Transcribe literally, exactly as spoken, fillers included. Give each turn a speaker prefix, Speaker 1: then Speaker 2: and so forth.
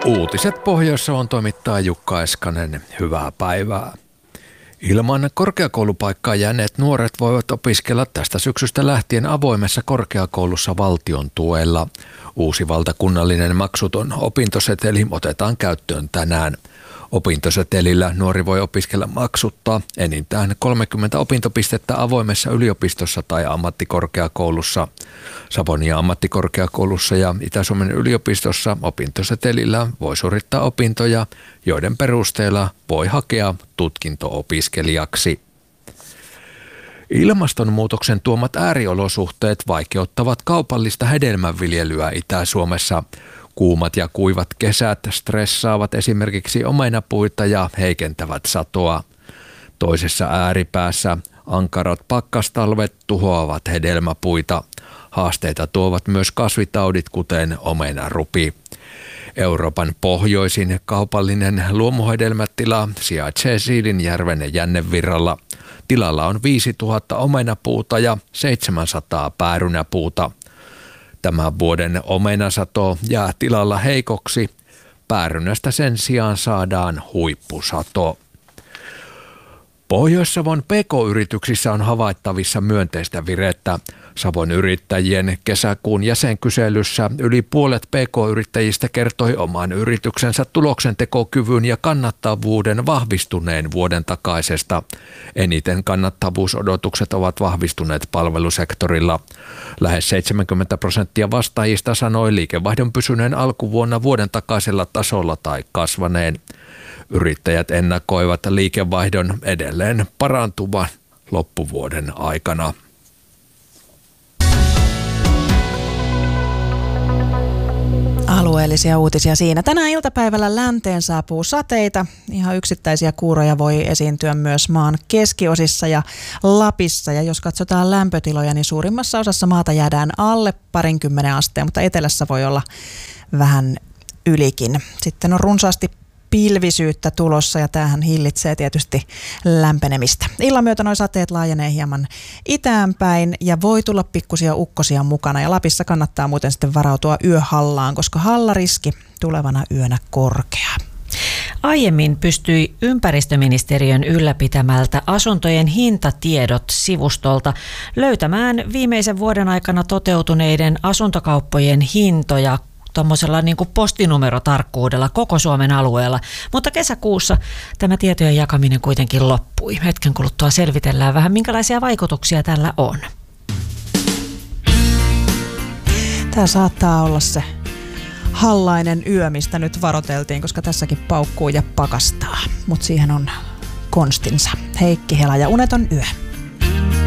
Speaker 1: Uutiset Pohjois-Savon toimittaa Jukka Eskanen. Hyvää päivää. Ilman korkeakoulupaikkaa jääneet nuoret voivat opiskella tästä syksystä lähtien avoimessa korkeakoulussa valtion tuella. Uusi valtakunnallinen maksuton opintoseteli otetaan käyttöön tänään. Opintosetelillä nuori voi opiskella maksutta enintään kolmekymmentä opintopistettä avoimessa yliopistossa tai ammattikorkeakoulussa. Savonia ammattikorkeakoulussa ja Itä-Suomen yliopistossa opintosetelillä voi suorittaa opintoja, joiden perusteella voi hakea tutkinto-opiskelijaksi. Ilmastonmuutoksen tuomat ääriolosuhteet vaikeuttavat kaupallista hedelmänviljelyä Itä-Suomessa. Kuumat ja kuivat kesät stressaavat esimerkiksi omenapuita ja heikentävät satoa. Toisessa ääripäässä ankarat pakkastalvet tuhoavat hedelmäpuita. Haasteita tuovat myös kasvitaudit, kuten omenarupi. Euroopan pohjoisin kaupallinen luomuhedelmätila sijaitsee Siilinjärven Jännevirralla. Tilalla on viisituhatta omenapuuta ja seitsemänsataa päärynäpuuta. Tämän vuoden omenasato jää tilalla heikoksi. Päärynästä sen sijaan saadaan huippusato. Pohjois-Savon P K-yrityksissä on havaittavissa myönteistä virettä. Savon yrittäjien kesäkuun jäsenkyselyssä yli puolet P K-yrittäjistä kertoi oman yrityksensä tuloksentekokyvyn ja kannattavuuden vahvistuneen vuoden takaisesta. Eniten kannattavuusodotukset ovat vahvistuneet palvelusektorilla. Lähes seitsemänkymmentä prosenttia vastaajista sanoi liikevaihdon pysyneen alkuvuonna vuoden takaisella tasolla tai kasvaneen. Yrittäjät ennakoivat liikevaihdon edelleen parantuvan loppuvuoden aikana.
Speaker 2: Alueellisia uutisia siinä. Tänään iltapäivällä länteen saapuu sateita. Ihan yksittäisiä kuuroja voi esiintyä myös maan keskiosissa ja Lapissa. Ja jos katsotaan lämpötiloja, niin suurimmassa osassa maata jäädään alle parinkymmenen asteen, mutta etelässä voi olla vähän ylikin. Sitten on runsaasti pilvisyyttä tulossa ja tämähän hillitsee tietysti lämpenemistä. Illan myötä nuo sateet laajenee hieman itäänpäin ja voi tulla pikkusia ukkosia mukana ja Lapissa kannattaa muuten sitten varautua yöhallaan, koska hallariski tulevana yönä korkea.
Speaker 3: Aiemmin pystyi ympäristöministeriön ylläpitämältä asuntojen hintatiedot-sivustolta löytämään viimeisen vuoden aikana toteutuneiden asuntokauppojen hintoja tuommoisella niin kuin postinumerotarkkuudella koko Suomen alueella, mutta kesäkuussa tämä tietojen jakaminen kuitenkin loppui. Hetken kuluttua selvitellään vähän, minkälaisia vaikutuksia tällä on.
Speaker 2: Tämä saattaa olla se hallainen yö, mistä nyt varoteltiin, koska tässäkin paukkuu ja pakastaa, mutta siihen on konstinsa. Heikki Hela ja Uneton yö.